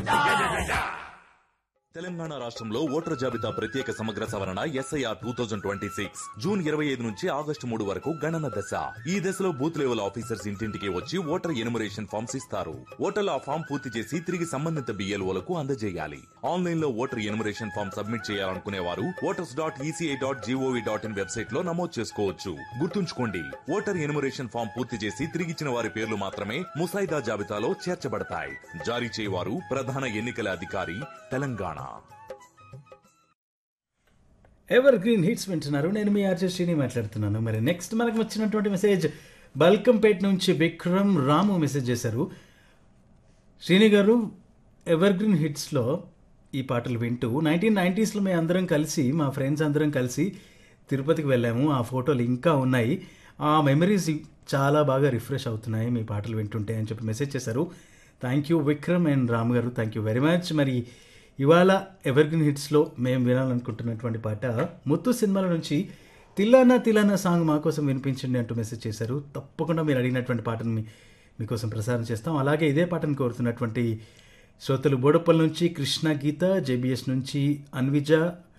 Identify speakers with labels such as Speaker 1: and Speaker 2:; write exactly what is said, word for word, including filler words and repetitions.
Speaker 1: తెలంగాణ రాష్ట్రంలో ఓటర్ జాబితా ప్రత్యేక సమగ్ర సవరణ SIR two thousand twenty six June ఇరవై ఐదు నుంచి ఆగస్టు మూడు వరకు గణన దశ. ఈ దశలో బూత్ లెవెల్ ఆఫీసర్స్ ఇంటింటికి వచ్చి ఓటర్ ఎనుమరేషన్ ఫామ్స్ ఇస్తారు. ఓటర్లు ఆ ఫామ్ పూర్తి చేసి తిరిగి సంబంధిత బిఎల్ఓలకు అందజేయాలి. ఆన్లైన్ లో ఓటర్ ఎనుమరేషన్ ఫామ్ సబ్మిట్ చేయాలనుకునే వారు voters dot ECI dot GOV dot in website లో నమోదు చేసుకోవచ్చు. గుర్తుంచుకోండి, ఓటర్ ఎనుమరేషన్ ఫామ్ పూర్తి చేసి తిరిగిచ్చిన వారి పేర్లు మాత్రమే ముసాయిదా జాబితాలో చేర్చబడతాయి. జారీ చేయవారు ప్రధాన ఎన్నికల అధికారి, తెలంగాణ.
Speaker 2: ఎవర్ గ్రీన్ హిట్స్ వింటున్నారు. నేను మీ ఆర్జే శ్రీని మాట్లాడుతున్నాను. మరి నెక్స్ట్ మనకు వచ్చినటువంటి మెసేజ్ బల్కంపేట నుంచి విక్రమ్ రాము మెసేజ్ చేశారు. శ్రీని గారు, ఎవర్ గ్రీన్ హిట్స్లో ఈ పాటలు వింటూ నైన్టీన్ నైంటీస్లో మేము అందరం కలిసి, మా ఫ్రెండ్స్ అందరం కలిసి తిరుపతికి వెళ్ళాము. ఆ ఫోటోలు ఇంకా ఉన్నాయి. ఆ మెమరీస్ చాలా బాగా రిఫ్రెష్ అవుతున్నాయి మీ పాటలు వింటుంటే అని చెప్పి మెసేజ్ చేశారు. Thank you Vikram and Ram గారు, థ్యాంక్ యూ వెరీ మచ్. మరి ఇవాళ ఎవర్గ్రీన్ హిట్స్లో మేము వినాలనుకుంటున్నటువంటి పాట ముత్తు సినిమాల నుంచి తిల్లానా తిల్లానా సాంగ్ మా కోసం వినిపించండి అంటూ మెసేజ్ చేశారు. తప్పకుండా మీరు అడిగినటువంటి పాటను మీ మీకోసం ప్రసారం చేస్తాం. అలాగే ఇదే పాటను కోరుతున్నటువంటి శ్రోతలు బోడప్పల్ నుంచి కృష్ణ గీత, జేబీఎస్ నుంచి అన్విజ,